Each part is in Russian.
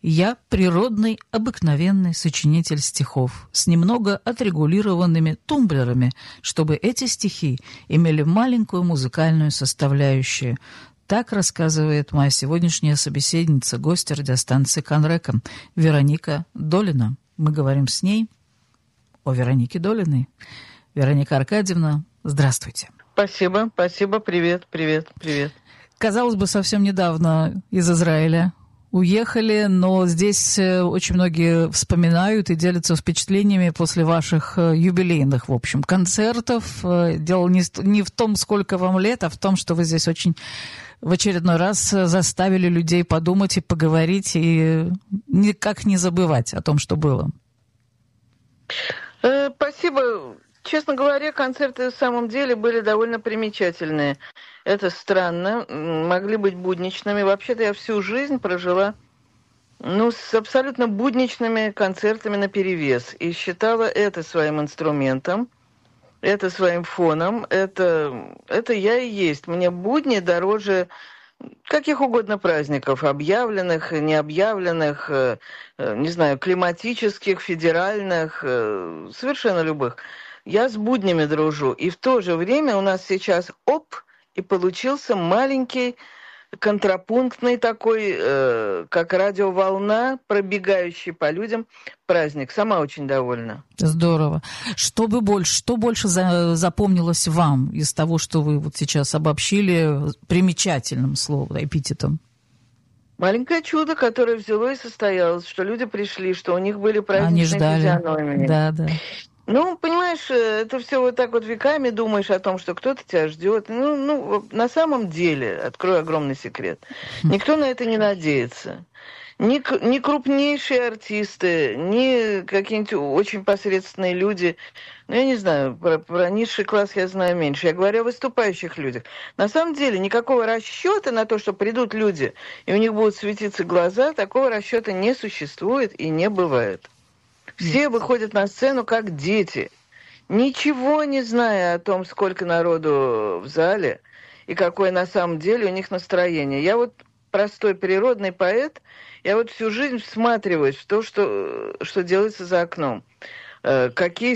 Я природный, обыкновенный сочинитель стихов с немного отрегулированными тумблерами, чтобы эти стихи имели маленькую музыкальную составляющую. Так рассказывает моя сегодняшняя собеседница, гостья радиостанции «Конрека» Вероника Долина. Мы говорим с ней о Веронике Долиной. Вероника Аркадьевна, здравствуйте. Спасибо, привет. Казалось бы, совсем недавно из Израиля уехали, но здесь очень многие вспоминают и делятся впечатлениями после ваших юбилейных, в общем, концертов. Дело не в том, сколько вам лет, а в том, что вы здесь очень в очередной раз заставили людей подумать и поговорить, и никак не забывать о том, что было. Спасибо. Честно говоря, концерты в самом деле были довольно примечательные. Это странно, могли быть будничными. Вообще-то я всю жизнь прожила с абсолютно будничными концертами наперевес. И считала это своим инструментом, это своим фоном. Это я и есть. Мне будни дороже каких угодно праздников, объявленных, необъявленных, не знаю, климатических, федеральных, совершенно любых. Я с буднями дружу. И в то же время у нас сейчас и получился маленький контрапунктный такой, как радиоволна, пробегающий по людям праздник. Сама очень довольна. Здорово. Что больше запомнилось вам из того, что вы вот сейчас обобщили примечательным словом, эпитетом? Маленькое чудо, которое взяло и состоялось, что люди пришли, что у них были праздничные физиономии. Да. Понимаешь, это все вот так вот веками думаешь о том, что кто-то тебя ждет. На самом деле, открою огромный секрет, никто на это не надеется. Ни крупнейшие артисты, ни какие-нибудь очень посредственные люди. Я не знаю, про низший класс я знаю меньше. Я говорю о выступающих людях. На самом деле, никакого расчета на то, что придут люди, и у них будут светиться глаза, такого расчета не существует и не бывает. Все выходят на сцену как дети, ничего не зная о том, сколько народу в зале и какое на самом деле у них настроение. Я вот простой природный поэт, я вот всю жизнь всматриваюсь в то, что делается за окном. Какие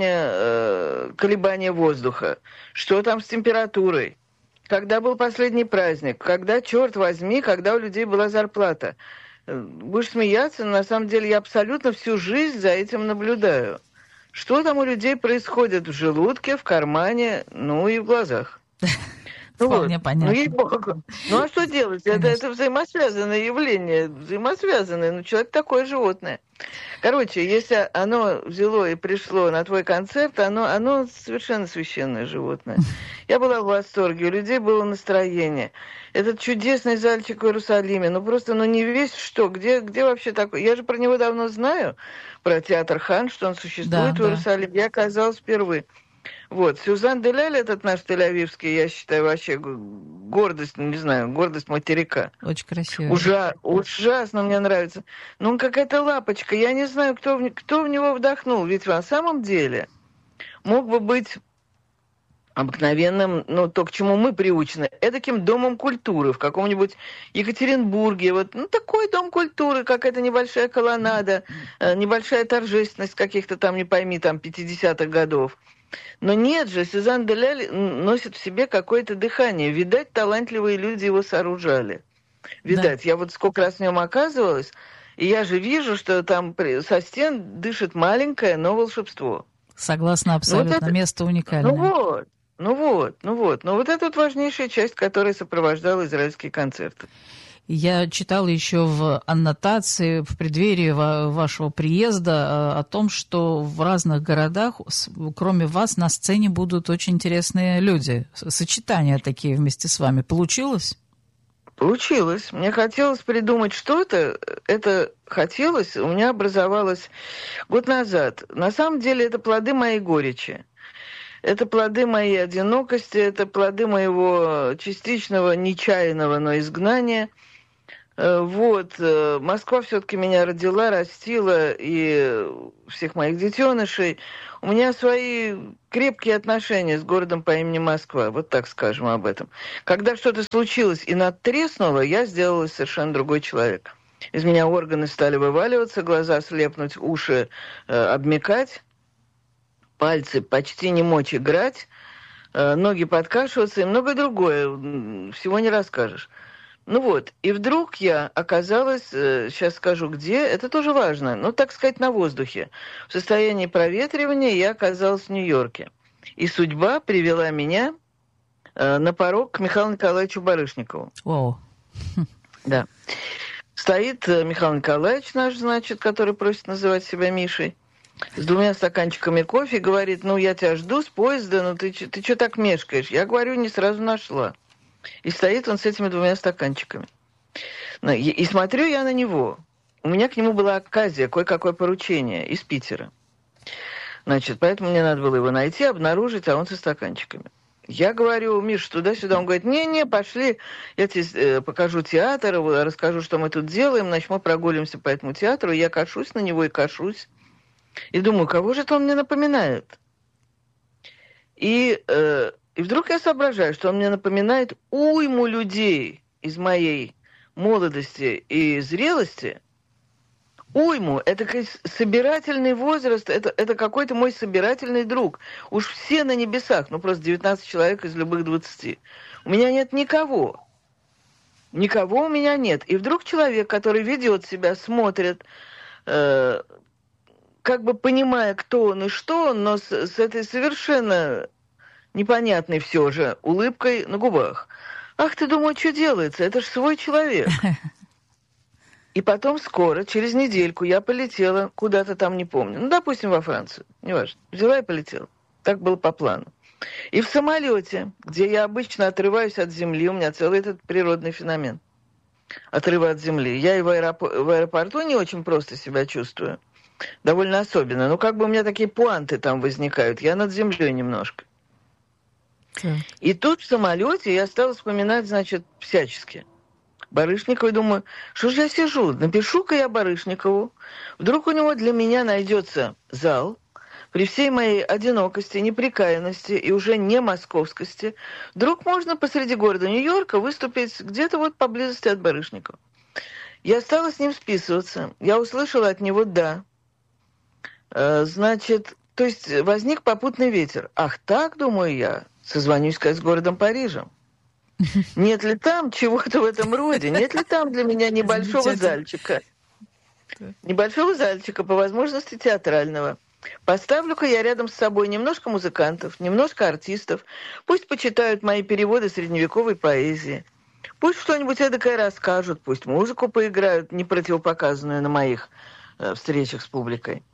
сегодня колебания воздуха, что там с температурой, когда был последний праздник, когда, черт возьми, когда у людей была зарплата. Будешь смеяться, но на самом деле я абсолютно всю жизнь за этим наблюдаю. Что там у людей происходит в желудке, в кармане, и в глазах. Вполне понятно. Ей-богу. А что делать? Это взаимосвязанное явление, взаимосвязанное. Человек такое животное. Короче, если оно взяло и пришло на твой концерт, оно совершенно священное животное. Я была в восторге, у людей было настроение. Этот чудесный зальчик в Иерусалиме, просто не весь что, где вообще такой? Я же про него давно знаю, про театр Хан, что он существует в Иерусалиме. Я оказалась впервые. Вот, Сюзан Деляль, этот наш тель-авивский, я считаю, вообще гордость материка. Очень красиво. Ужасно мне нравится. Он какая-то лапочка, я не знаю, кто в него вдохнул. Ведь на самом деле мог бы быть обыкновенным, то, к чему мы приучены, эдаким домом культуры в каком-нибудь Екатеринбурге. Такой дом культуры, какая-то небольшая колоннада, небольшая торжественность каких-то там, не пойми, 50-х годов. Но нет же, Сюзан Деляль носит в себе какое-то дыхание. Видать, талантливые люди его сооружали. Видать, да. Я вот сколько раз в нем оказывалась, и я же вижу, что там со стен дышит маленькое, но волшебство. Согласна абсолютно, место уникальное. Вот это важнейшая часть, которая сопровождала израильские концерты. Я читала еще в аннотации в преддверии вашего приезда о том, что в разных городах, кроме вас, на сцене будут очень интересные люди. Сочетания такие вместе с вами. Получилось? Получилось. Мне хотелось придумать что-то. Это хотелось, у меня образовалось год назад. На самом деле это плоды моей горечи. Это плоды моей одинокости, это плоды моего частичного, нечаянного, но изгнания. Москва все-таки меня родила, растила, и всех моих детенышей. У меня свои крепкие отношения с городом по имени Москва, вот так скажем об этом. Когда что-то случилось и надтреснуло, я сделалась совершенно другой человек. Из меня органы стали вываливаться, глаза слепнуть, уши обмякать, пальцы почти не мочь играть, ноги подкашиваться и многое другое. Всего не расскажешь. Ну вот, и вдруг я оказалась, сейчас скажу где, это тоже важно, ну, так сказать, на воздухе. В состоянии проветривания я оказалась в Нью-Йорке. И судьба привела меня на порог к Михаилу Николаевичу Барышникову. Вау. Да. Стоит Михаил Николаевич наш, значит, который просит называть себя Мишей, с 2 стаканчиками кофе и говорит, ну, я тебя жду с поезда, ну, ты что так мешкаешь? Я говорю, не сразу нашла. И стоит он с этими 2 стаканчиками. И смотрю я на него. У меня к нему была оказия, кое-какое поручение из Питера. Значит, поэтому мне надо было его найти, обнаружить, а он со стаканчиками. Я говорю, Миш, туда-сюда. Он говорит, не-не, пошли, я тебе покажу театр, расскажу, что мы тут делаем, значит, мы прогулимся по этому театру. Я кашусь на него и кашусь. И думаю, кого же это он мне напоминает? И вдруг я соображаю, что он мне напоминает уйму людей из моей молодости и зрелости. Уйму. Это собирательный возраст, это какой-то мой собирательный друг. Уж все на небесах, ну просто 19 человек из любых 20. У меня нет никого. Никого у меня нет. И вдруг человек, который ведет себя, смотрит, как бы понимая, кто он и что он, но с этой совершенно непонятной все же улыбкой на губах. Ах, ты думаешь, что делается? Это ж свой человек. И потом скоро, через недельку, я полетела куда-то там, не помню. Ну, допустим, во Францию. Неважно. Взяла и полетела. Так было по плану. И в самолете, где я обычно отрываюсь от земли, у меня целый этот природный феномен. Отрыва от земли. Я и в аэропорту не очень просто себя чувствую. Довольно особенно. Но как бы у меня такие пуанты там возникают. Я над землей немножко. И тут в самолете я стала вспоминать, значит, всячески. Барышникова, и думаю, что же я сижу, напишу-ка я Барышникову. Вдруг у него для меня найдется зал, при всей моей одинокости, неприкаянности и уже не московскости, вдруг можно посреди города Нью-Йорка выступить где-то вот поблизости от Барышникова. Я стала с ним списываться. Я услышала от него «да». Значит, то есть возник попутный ветер. Ах так, думаю я, созвонюсь-ка с городом Парижем. Нет ли там чего-то в этом роде? Нет ли там для меня небольшого зальчика? Небольшого зальчика, по возможности театрального. Поставлю-ка я рядом с собой немножко музыкантов, немножко артистов. Пусть почитают мои переводы средневековой поэзии. Пусть что-нибудь эдакое расскажут, пусть музыку поиграют, не противопоказанную на моих встречах с публикой.